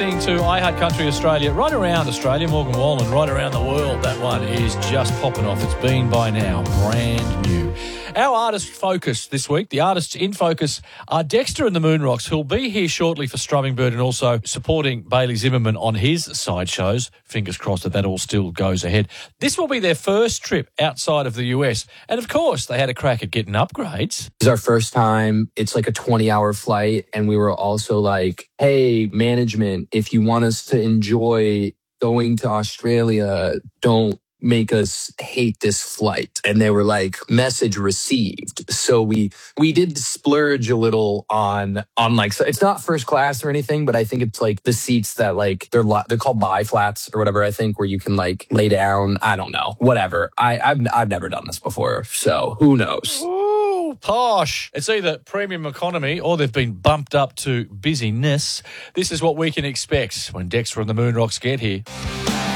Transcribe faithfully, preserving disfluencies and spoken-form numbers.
listening to iHeart Country Australia, right around Australia, Morgan Wallen, right around the world. That one is just popping off. It's been by now brand new. Our artist focus this week, the artists in focus are Dexter and the Moonrocks, who'll be here shortly for Strumming Bird and also supporting Bailey Zimmerman on his side shows. Fingers crossed that that all still goes ahead. This will be their first trip outside of the U S. And of course, they had a crack at getting upgrades. It's our first time. It's like a twenty-hour flight. And we were also like, hey, management, if you want us to enjoy going to Australia, don't make us hate this flight. And they were like, message received. So we we did splurge a little on on like, so it's not first class or anything, but I think it's like the seats that like they're they're called bi flats or whatever, I think, where you can like lay down. I don't know, whatever. I I've I've never done this before, so who knows. Ooh, posh. It's either premium economy or they've been bumped up to busyness. This is what we can expect when Dexter and the Moonrocks get here.